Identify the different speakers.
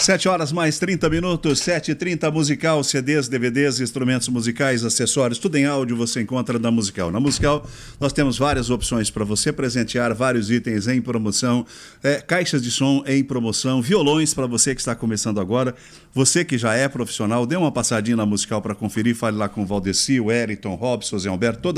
Speaker 1: 7 horas mais 30 minutos, 7h30, Musical, CDs, DVDs, instrumentos musicais, acessórios, tudo em áudio você encontra na Musical. Na Musical nós temos várias opções para você presentear, vários itens em promoção, caixas de som em promoção, violões para você que está começando agora, você que já é profissional, dê uma passadinha na Musical para conferir, fale lá com o Valdeci, o Eriton, Robson, Zé Humberto, toda